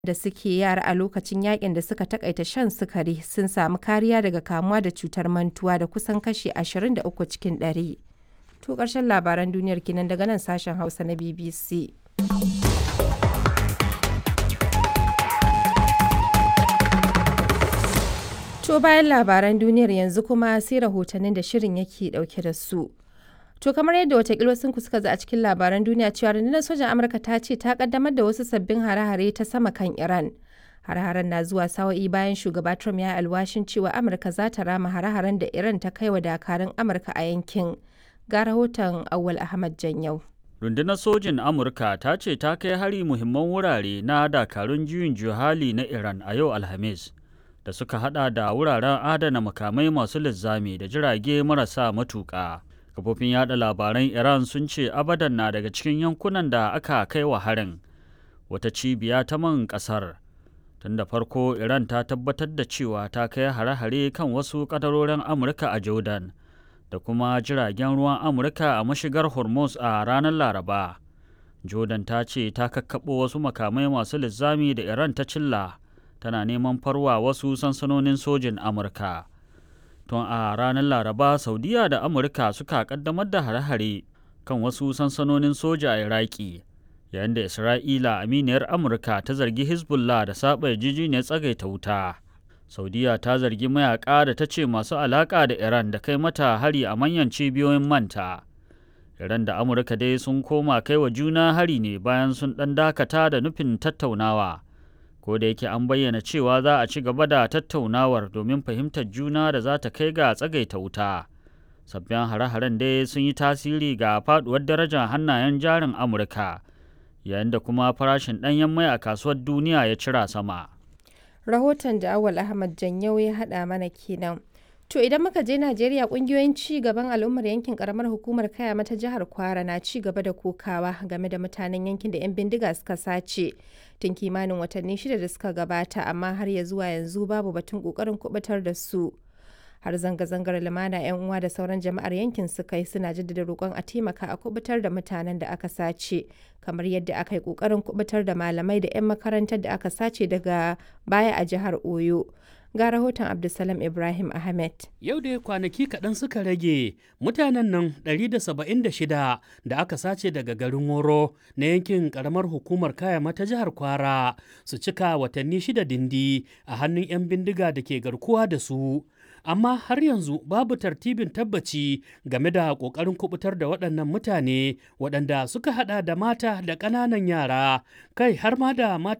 da suke yara a lokacin yakin da suka takaita shan sukari sun samu kariya daga kamuwa da cutar mantuwa da kusan kashi 23 cikin 100. To ƙarshen labaran duniyar kenan daga nan sashen Hausa na BBC. To bayan labaran duniyar yanzu kuma sai rahotannin da shirin yake dauke da su. To kamar yadda watakila sun suka za a cikin labaran duniya cewa rundunar sojan Amurka ta ce ta kaddamar da wasu sabbin hare-hare ta sama kan Iran. Hare-haren na zuwa sawa'i bayan shugaba Trump ya alwashin cewa Amurka za ta rama hare-haren da Iran ta kai wa dakarun Amurka a yankin. Ga rahoton Awwal Ahmad Janyau. Rundunar sojin Amurka ta ce ta kai hari muhimman wurare na dakarun juyin juhali na Iran a yau Alhamis, da suka hada da wuraren adana makamai masu linzami da jirage marasa matuƙa. Kafofin yada labaran Iran sun ce Abadan na daga cikin yankunan da aka kai wa harin, wata cibiya ta man ƙasar. Tun da farko Iran ta tabbatar da cewa ta kai hare-hare kan wasu ƙadarorin Amurka a Jordan da kuma jiragen ruwan Amurka a mashigar Hormuz a ranar Laraba. Jordan ta ce ta kakkaɓo wasu makamai masu linzami da Iran ta cilla, tana neman farwa wasu sansanonin sojin Amurka. Tun a ranar Laraba, Saudiya da Amurka suka kaddamar da hare-hare kan wasu sansanonin soja a Iraki, yayin da Isra'ila, aminiyar Amurka, ta zargi Hezbollah da saba yarjejeniyar tsagaita wuta. Saudiya ta zargi mayaka da ta ce masu alaƙa da Iran da kai mata hari a manyan cibiyoyin manta. Iran da Amurka dai sun koma kai wa juna hari ne bayan sun ɗan dakata da nufin tattaunawa. Ko da yake an bayyana cewa za a ci gaba da tattaunawar domin fahimtar juna da za ta kai ga tsagaita wuta. Sabbin hare-haren dai sun yi tasiri ga faduwar darajar hannayen jarin Amurka, yayin da kuma farashin ɗanyen mai a kasuwar duniya ya cira sama. Rahoton da Awal Ahmad Janyau ya haɗa mana kenan. To idan muka je Najeriya, ƙungiyoyin ci gaban al'ummar yankin ƙaramar hukumar Kayama ta jihar Kwara na ci gaba da kokawa game da mutanen yankin da 'yan bindiga suka sace tun kimanin watanni 6 da suka gabata, amma har ya zuwa yanzu babu batun ƙoƙarin kubutar da su. Har zanga-zangar lumana 'yan uwa da sauran jama'ar yankin suka yi suna jaddada roƙon a taimaka a kubutar da mutanen da aka sace, kamar yadda aka yi ƙoƙarin kubutar da malamai da 'yan makarantar da aka sace daga baya a jihar Oyo. Ga rahoton Abdulsalam Ibrahim Ahmed. Yau da kwanaki kaɗan suka rage mutanen nan 176 da aka sace daga garin Woro na yankin ƙaramar hukumar Kayama ta jihar Kwara su cika watanni 6 dindi a hannun 'yan bindiga da ke garkuwa da su. Amma har yanzu babu tartibin tabbaci game da ƙoƙarin kubutar da waɗannan mutane waɗanda suka haɗa da mata da ƙananan yara, kai har ma da mata